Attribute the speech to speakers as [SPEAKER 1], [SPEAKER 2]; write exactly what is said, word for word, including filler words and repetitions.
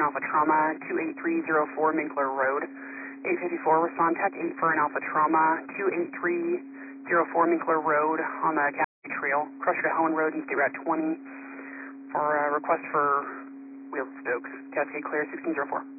[SPEAKER 1] Alpha Trauma, two eight three zero four Minkler Road. eight fifty-four, respond Tech eight for an Alpha Trauma, two eight three zero four Minkler Road on the Cascade Trail, Crusher to Hohen Road and State Route twenty for a request for Wheels Stokes. Cascade clear, sixteen zero four.